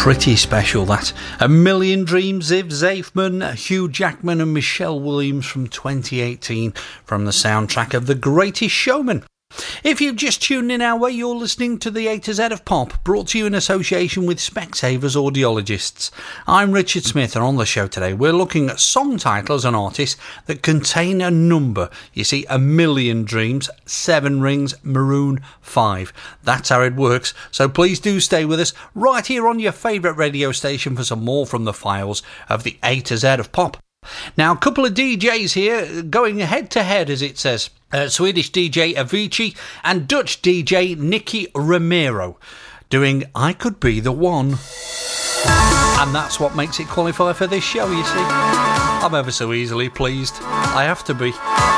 Pretty special, that. A Million Dreams, Ziv Zafman, Hugh Jackman and Michelle Williams from 2018 from the soundtrack of The Greatest Showman. If you've just tuned in our way, you're listening to the A to Z of Pop, brought to you in association with Specsavers Audiologists. I'm Richard Smith, and on the show today we're looking at song titles and artists that contain a number. You see, A Million Dreams, 7 Rings, Maroon 5. That's how it works, so please do stay with us right here on your favourite radio station for some more from the files of the A to Z of Pop. Now, a couple of DJs here going head to head, as it says. Swedish DJ Avicii and Dutch DJ Nicky Romero doing I Could Be the One. And that's what makes it qualify for this show, you see. I'm ever so easily pleased. I have to be.